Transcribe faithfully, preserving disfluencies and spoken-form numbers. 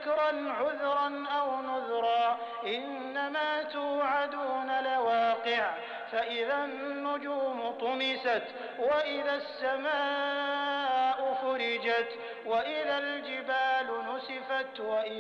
ذكرا عذرا أو نذرا إنما توعدون لواقع فإذا النجوم طمست وإذا السماء فرجت وإذا الجبال نسفت وإذا